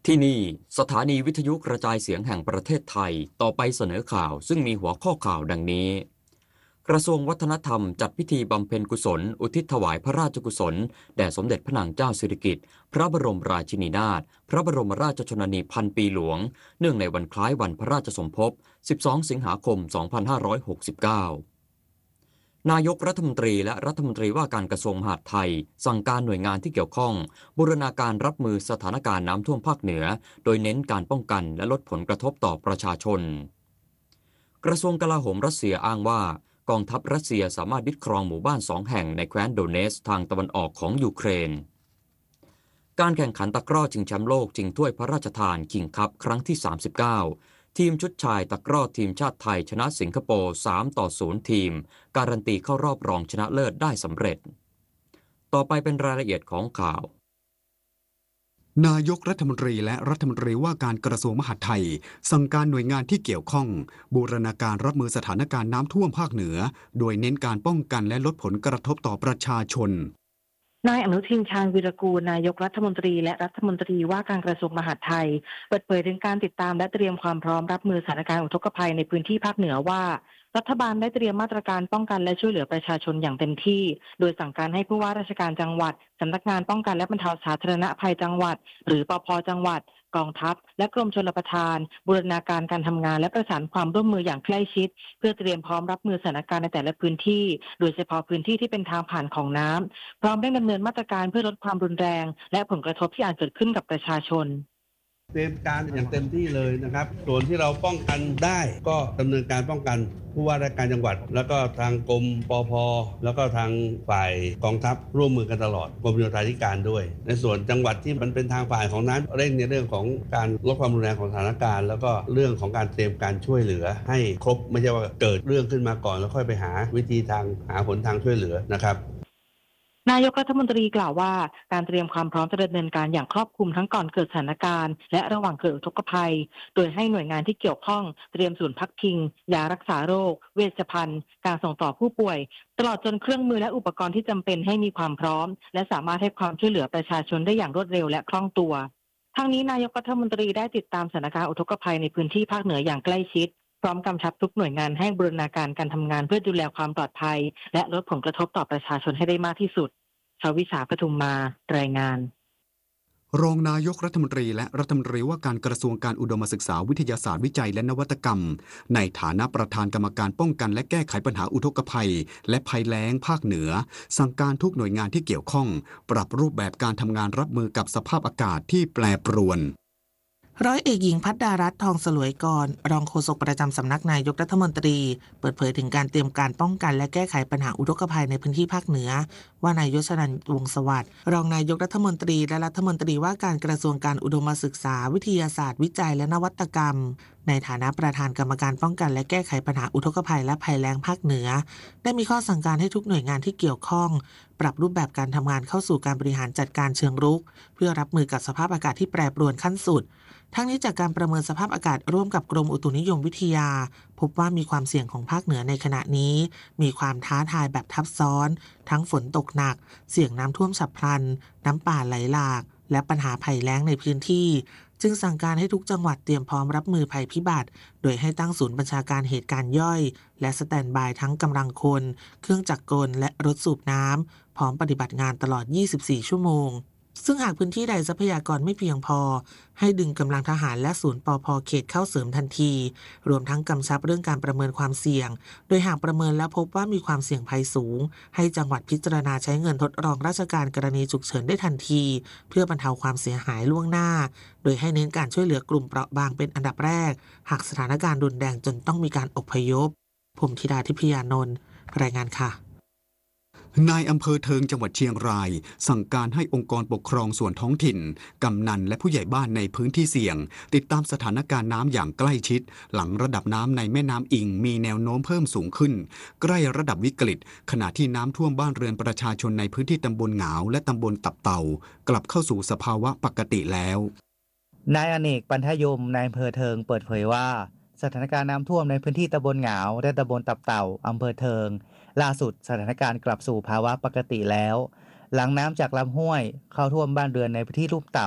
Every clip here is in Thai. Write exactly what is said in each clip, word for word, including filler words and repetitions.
ที่นี่สถานีวิทยุกระจายเสียงแห่งประเทศไทยต่อไปเสนอข่าวซึ่งมีหัวข้อข่าวดังนี้กระทรวงวัฒนธรรมจัดพิธีบำเพ็ญกุศลอุทิศถวายพระราชกุศลแด่สมเด็จพระนางเจ้าสิริกิติ์พระบรมราชินีนาถพระบรมราชชนนีพันปีหลวงเนื่องในวันคล้ายวันพระราชสมภพสิบสองสิงหาคมสองพันห้าร้อยหกสิบเก้านายกรัฐมนตรีและรัฐมนตรีว่าการกระทรวงมหาดไทยสั่งการหน่วยงานที่เกี่ยวข้องบูรณาการรับมือสถานการณ์น้ำท่วมภาคเหนือโดยเน้นการป้องกันและลดผลกระทบต่อประชาชนกระทรวงกลาโหมรัสเซียอ้างว่ากองทัพรัสเซียสามารถยึดครองหมู่บ้านสองแห่งในแคว้นโดเนสทางตะวันออกของยูเครนการแข่งขันตะกร้อชิงแชมป์โลกชิงถ้วยพระราชทานคิงคัพครั้งที่สามสิบเก้าทีมชุดชายตะกร้อทีมชาติไทยชนะสิงคโปร์สามต่อศูนย์ทีมการันตีเข้ารอบรองชนะเลิศได้สำเร็จต่อไปเป็นรายละเอียดของข่าวนายกรัฐมนตรีและรัฐมนตรีว่าการกระทรวงมหาดไทยสั่งการหน่วยงานที่เกี่ยวข้องบูรณาการรับมือสถานการณ์น้ำท่วมภาคเหนือโดยเน้นการป้องกันและลดผลกระทบต่อประชาชนนายอนุทินชาญวีรกูลนายกรัฐมนตรีและรัฐมนตรีว่าการกระทรวงมหาดไทยเปิดเผยถึงการติดตามและเตรียมความพร้อมรับมือสถานการณ์อุทกภัยในพื้นที่ภาคเหนือว่ารัฐบาลได้เตรียมมาตรการป้องกันและช่วยเหลือประชาชนอย่างเต็มที่โดยสั่งการให้ผู้ว่าราชการจังหวัดสำนักงานป้องกันและบรรเทาสาธารณภัยจังหวัดหรือปภ.จังหวัดกองทัพและกรมชลประทานบูรณาการการทำงานและประสานความร่วมมืออย่างใกล้ชิดเพื่อเตรียมพร้อมรับมือสถานการณ์ในแต่ละพื้นที่โดยเฉพาะพื้นที่ที่เป็นทางผ่านของน้ำพร้อมได้ดำเนินมาตรการเพื่อลดความรุนแรงและผลกระทบที่อาจเกิดขึ้นกับประชาชนเตรียมการอย่างเต็มที่เลยนะครับส่วนที่เราป้องกันได้ก็ดำเนินการป้องกันผู้ว่าราชการจังหวัดแล้วก็ทางกรมปภ.แล้วก็ทางฝ่ายกองทัพร่วมมือกันตลอดกรมโยธาธิการด้วยในส่วนจังหวัดที่มันเป็นทางฝ่ายของนั้นเร่งในเรื่องของการลดความรุนแรงของสถานการณ์แล้วก็เรื่องของการเตรียมการช่วยเหลือให้ครบไม่ใช่ว่าเกิดเรื่องขึ้นมาก่อนแล้วค่อยไปหาวิธีทางหาผลทางช่วยเหลือนะครับนายกรัฐมนตรีกล่าวว่าการเตรียมความพร้อมจะดำเนินการอย่างครอบคลุมทั้งก่อนเกิดสถานการณ์และระหว่างเกิดอุทกภัยโดยให้หน่วยงานที่เกี่ยวข้องเตรียมศูนย์พักพิงยารักษาโรคเวชภัณฑ์การส่งต่อผู้ป่วยตลอดจนเครื่องมือและอุปกรณ์ที่จำเป็นให้มีความพร้อมและสามารถให้ความช่วยเหลือประชาชนได้อย่างรวดเร็วและคล่องตัวทั้งนี้นายกรัฐมนตรีได้ติดตามสถานการณ์อุทกภัยในพื้นที่ภาคเหนืออย่างใกล้ชิดพร้อมกำชับทุกหน่วยงานให้บูรณาการการทำงานเพื่อดูแลความปลอดภัยและลดผลกระทบต่อประชาชนให้ได้มากที่สุดชวิสาปทุมมารายงานรองนายกรัฐมนตรีและรัฐมนตรีว่าการกระทรวงการอุดมศึกษาวิทยาศาสตร์วิจัยและนวัตกรรมในฐานะประธานกรรมการป้องกันและแก้ไขปัญหาอุทกภัยและภัยแล้งภาคเหนือสั่งการทุกหน่วยงานที่เกี่ยวข้องปรับรูปแบบการทำงานรับมือกับสภาพอากาศที่แปรปรวนร้อยเอกหญิงภัทรารัตน์ทองสลวยกรรองโฆษกประจำสำนักนายกรัฐมนตรีเปิดเผยถึงการเตรียมการป้องกันและแก้ไขปัญหาอุทกภัยในพื้นที่ภาคเหนือว่านายยศนันท์วงศ์สวัสดิ์รองนายกรัฐมนตรีและรัฐมนตรีว่าการกระทรวงการอุดมศึกษาวิทยาศาสตร์วิจัยและนวัตกรรมในฐานะประธานกรรมการป้องกันและแก้ไขปัญหาอุทกภัยและภัยแล้งภาคเหนือได้มีข้อสั่งการให้ทุกหน่วยงานที่เกี่ยวข้องปรับรูปแบบการทำงานเข้าสู่การบริหารจัดการเชิงรุกเพื่อรับมือกับสภาพอากาศที่แปรปรวนขั้นสุดทั้งนี้จากการประเมินสภาพอากาศร่วมกับกรมอุตุนิยมวิทยาพบว่ามีความเสี่ยงของภาคเหนือในขณะนี้มีความท้าทายแบบทับซ้อนทั้งฝนตกหนักเสี่ยงน้ำท่วมฉับพลันน้ำป่าไหลหลากและปัญหาภัยแล้งในพื้นที่จึงสั่งการให้ทุกจังหวัดเตรียมพร้อมรับมือภัยพิบัติโดยให้ตั้งศูนย์บัญชาการเหตุการณ์ย่อยและสแตนด์บายทั้งกำลังคนเครื่องจักรกลและรถสูบน้ำพร้อมปฏิบัติงานตลอดยี่สิบสี่ชั่วโมงซึ่งหากพื้นที่ใดทรัพยากรไม่เพียงพอให้ดึงกำลังทหารและศูนย์ปภ.เขตเข้าเสริมทันทีรวมทั้งกำชับเรื่องการประเมินความเสี่ยงโดยหากประเมินแล้วพบว่ามีความเสี่ยงภัยสูงให้จังหวัดพิจารณาใช้เงินทดลองราชการกรณีฉุกเฉินได้ทันทีเพื่อบรรเทาความเสียหายล่วงหน้าโดยให้เน้นการช่วยเหลือกลุ่มเปราะบางเป็นอันดับแรกหากสถานการณ์รุนแรงจนต้องมีการอพยพผมธิดาทิพยานนท์รายงานค่ะนายอำเภอเทิงจังหวัดเชียงรายสั่งการให้องค์กรปกครองส่วนท้องถิ่นกำนันและผู้ใหญ่บ้านในพื้นที่เสี่ยงติดตามสถานการณ์น้ำอย่างใกล้ชิดหลังระดับน้ำในแม่น้ำอิงมีแนวโน้มเพิ่มสูงขึ้นใกล้ระดับวิกฤตขณะที่น้ำท่วมบ้านเรือนประชาชนในพื้นที่ตำบลหงาวและตำบลตับเต่ากลับเข้าสู่สภาวะปกติแล้วนายอเนกปันทยมนายอำเภอเทิงเปิดเผยว่าสถานการณ์น้ำท่วมในพื้นที่ตำบลหงาวและตำบลตับเต่าอำเภอเทิงล่าสุดสถานการณ์กลับสู่ภาวะปกติแล้วหลังน้ำจากลำห้วยเข้าท่วมบ้านเรือนในพื้นที่ลุ่มต่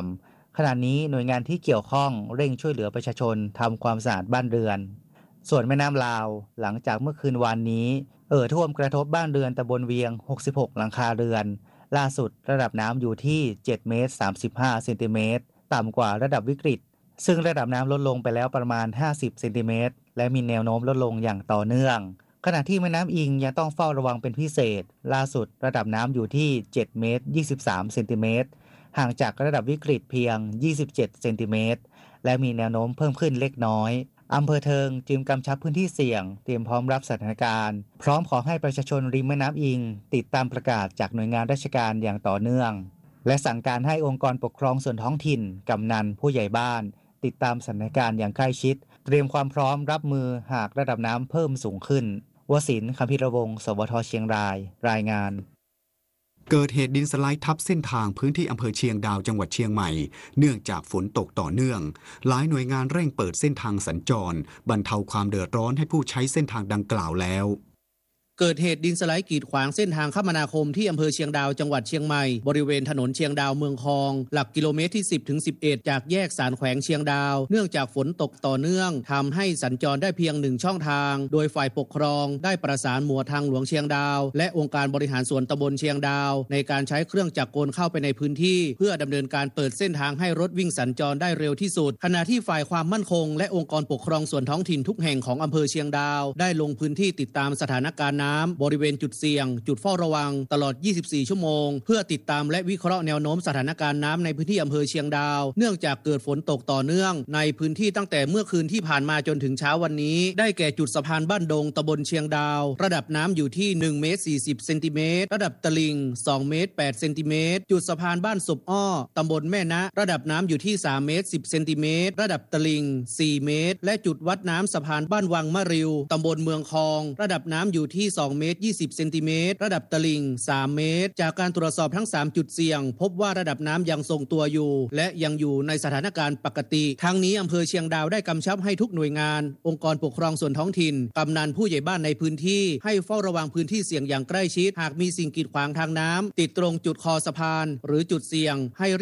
ขณะนี้หน่วยงานที่เกี่ยวข้องเร่งช่วยเหลือประชาชนทำความสะอาดบ้านเรือนส่วนแม่น้ำลาวหลังจากเมื่อคืนวานนี้เอ่อท่วมกระทบบ้านเรือนตำบลเวียงหกสิบหกหลังคาเรือนล่าสุดระดับน้ำอยู่ที่เจ็ดเมตรสามสิบห้าเซนติเมตรต่ำกว่าระดับวิกฤตซึ่งระดับน้ำลดลงไปแล้วประมาณห้าสิบเซนติเมตรและมีแนวโน้มลดลงอย่างต่อเนื่องขณะที่แม่น้ำอิงยังต้องเฝ้าระวังเป็นพิเศษล่าสุดระดับน้ำอยู่ที่เจ็ดเมตรยี่สิบสามเซนติเมตรห่างจากระดับวิกฤตเพียงยี่สิบเจ็ดเซนติเมตรและมีแนวโน้มเพิ่มขึ้นเล็กน้อยอำเภอเทิงจึงกำชับพื้นที่เสี่ยงเตรียมพร้อมรับสถานการณ์พร้อมขอให้ประชาชนริมแม่น้ำอิงติดตามประกาศจากหน่วยงานราชการอย่างต่อเนื่องและสั่งการให้องค์กรปกครองส่วนท้องถิ่นกำนันผู้ใหญ่บ้านติดตามสถานการณ์อย่างใกล้ชิดเตรียมความพร้อมรับมือหากระดับน้ำเพิ่มสูงขึ้นวสินทร์ คำพิรวงศ์ สวท เชียงรายรายงานเกิดเหตุดินสไลด์ทับเส้นทางพื้นที่อำเภอเชียงดาวจังหวัดเชียงใหม่เนื่องจากฝนตกต่อเนื่องหลายหน่วยงานเร่งเปิดเส้นทางสัญจรบรรเทาความเดือดร้อนให้ผู้ใช้เส้นทางดังกล่าวแล้วเกิดเหตุดินสไลด์กีดขวางเส้นทางคมนาคมที่อำเภอเชียงดาวจังหวัดเชียงใหม่บริเวณถนนเชียงดาวเมืองคองหลักกิโลเมตรที่ สิบถึงสิบเอ็ด จากแยกสารแขวงเชียงดาวเนื่องจากฝนตกต่อเนื่องทำให้สัญจรได้เพียงหนึ่งช่องทางโดยฝ่ายปกครองได้ประสานหมวดทางหลวงเชียงดาวและองค์การบริหารส่วนตำบลเชียงดาวในการใช้เครื่องจักรกลเข้าไปในพื้นที่เพื่อดำเนินการเปิดเส้นทางให้รถวิ่งสัญจรได้เร็วที่สุดขณะที่ฝ่ายความมั่นคงและองค์กรปกครองส่วนท้องถิ่นทุกแห่งของอำเภอเชียงดาวได้ลงพื้นที่ติดตามสถานการณ์น้ำบริเวณจุดเสี่ยงจุดเฝ้าระวังตลอดยี่สิบสี่ชั่วโมงเพื่อติดตามและวิเคราะห์แนวโน้มสถานการณ์น้ำในพื้นที่อำเภอเชียงดาวเนื่องจากเกิดฝนตกต่อเนื่องในพื้นที่ตั้งแต่เมื่อคืนที่ผ่านมาจนถึงเช้าวันนี้ได้แก่จุดสะพานบ้านดงตำบลเชียงดาวระดับน้ำอยู่ที่หนึ่งเมตรสี่สิบเซนติเมตรระดับตลิ่งสองเมตรแปดเซนติเมตรจุดสะพานบ้านศพอ้อตำบลแม่นะระดับน้ำอยู่ที่สามเมตรสิบเซนติเมตรระดับตลิ่งสี่เมตรและจุดวัดน้ำสะพานบ้านวังมะริวตำบลเมืองคองระดับน้ำอยู่ที่สองเมตรยี่สิบเซนติเมตรระดับตลิ่งสามเมตรจากการตรวจสอบทั้งสามจุดเสี่ยงพบว่าระดับน้ำยังทรงตัวอยู่และยังอยู่ในสถานการณ์ปกติทั้งนี้อำเภอเชียงดาวได้กำชับให้ทุกหน่วยงานองค์กรปกครองส่วนท้องถิ่นกำนันผู้ใหญ่บ้านในพื้นที่ให้เฝ้าระวังพื้นที่เสี่ยงอย่างใกล้ชิดหากมีสิ่งกีดขวางทางน้ำติดตรงจุดคอสะพานหรือจุดเสี่ยงให้